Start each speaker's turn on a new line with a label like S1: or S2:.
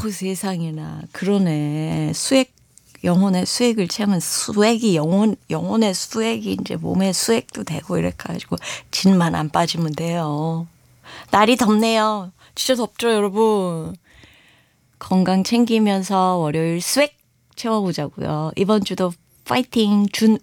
S1: 세상에나. 그러네. 영혼의 수액을 취하면 수액이 영혼의 수액이 이제 몸의 수액도 되고 이렇게 가지고 진만 안 빠지면 돼요. 날이 덥네요. 진짜 덥죠, 여러분. 건강 챙기면서 월요일 수액 채워보자고요. 이번 주도 파이팅